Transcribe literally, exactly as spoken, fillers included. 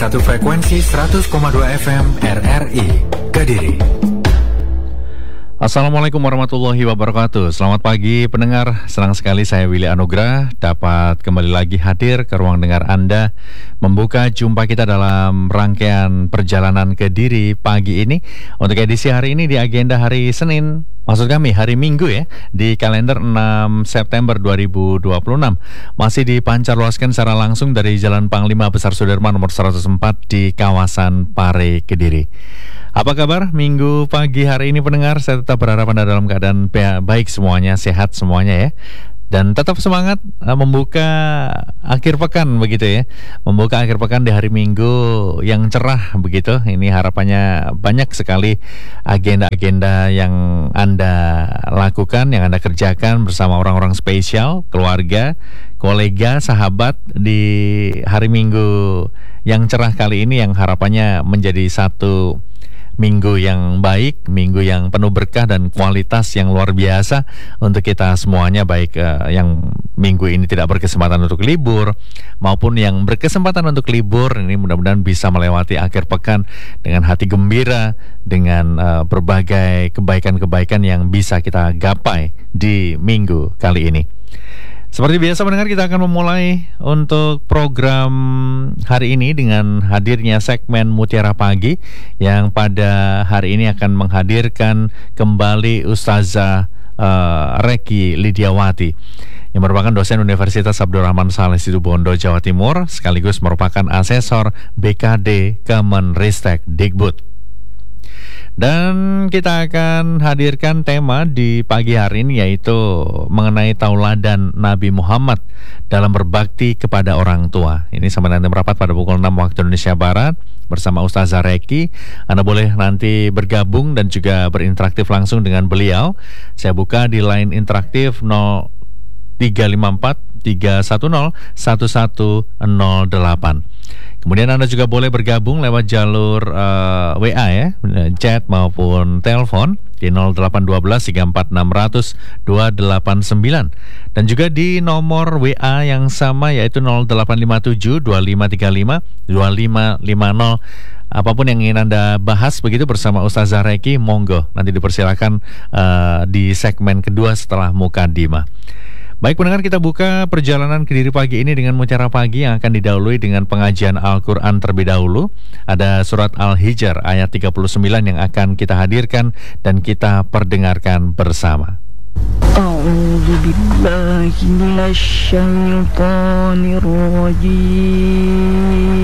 satu frekuensi seratus koma dua F M R R I Kediri. Assalamualaikum warahmatullahi wabarakatuh. Selamat pagi pendengar, senang sekali saya Willy Anugrah dapat kembali lagi hadir ke ruang dengar Anda, membuka jumpa kita dalam rangkaian perjalanan Kediri pagi ini. Untuk edisi hari ini di agenda hari Senin, maksud kami hari Minggu ya, di kalender enam September dua ribu dua puluh enam. Masih dipancarluaskan secara langsung dari Jalan Panglima Besar Sudirman nomor seratus empat di kawasan Pare, Kediri. Apa kabar minggu pagi hari ini pendengar? Saya tetap berharap Anda dalam keadaan baik semuanya, sehat semuanya ya. Dan tetap semangat uh, membuka akhir pekan begitu ya. Membuka akhir pekan di hari Minggu yang cerah begitu. Ini harapannya banyak sekali agenda-agenda yang Anda lakukan, yang Anda kerjakan bersama orang-orang spesial, keluarga, kolega, sahabat di hari Minggu yang cerah kali ini, yang harapannya menjadi satu minggu yang baik, minggu yang penuh berkah dan kualitas yang luar biasa untuk kita semuanya, baik uh, yang minggu ini tidak berkesempatan untuk libur maupun yang berkesempatan untuk libur. Ini mudah-mudahan bisa melewati akhir pekan dengan hati gembira, dengan uh, berbagai kebaikan-kebaikan yang bisa kita gapai di minggu kali ini. Seperti biasa pendengar, kita akan memulai untuk program hari ini dengan hadirnya segmen Mutiara Pagi yang pada hari ini akan menghadirkan kembali Ustazah uh, Reki Lidiawati yang merupakan dosen Universitas Abdurrahman Saleh Situbondo, Jawa Timur, sekaligus merupakan asesor B K D Kemenristek Dikbud. Dan kita akan hadirkan tema di pagi hari ini, yaitu mengenai tauladan Nabi Muhammad dalam berbakti kepada orang tua. Ini sampai nanti merapat pada pukul enam waktu Indonesia Barat bersama Ustazah Reki. Anda boleh nanti bergabung dan juga berinteraktif langsung dengan beliau. Saya buka di line interaktif nol tiga lima empat tiga satu nol satu satu nol delapan. Kemudian Anda juga boleh bergabung lewat jalur uh, W A ya, chat maupun telepon di nol delapan satu dua tiga empat enam nol nol dua delapan sembilan, dan juga di nomor W A yang sama yaitu nol delapan lima tujuh dua lima tiga lima dua lima lima nol. Apapun yang ingin Anda bahas begitu bersama Ustazah Reki, monggo nanti dipersilakan uh, di segmen kedua setelah Mukadimah. Baik pendengar, kita buka perjalanan Kediri pagi ini dengan Mutiara Pagi yang akan didahului dengan pengajian Al-Quran terlebih dahulu. Ada surat Al-Hijr ayat tiga puluh sembilan yang akan kita hadirkan dan kita perdengarkan bersama. A'udzu billahi minasy syaithanir rajim.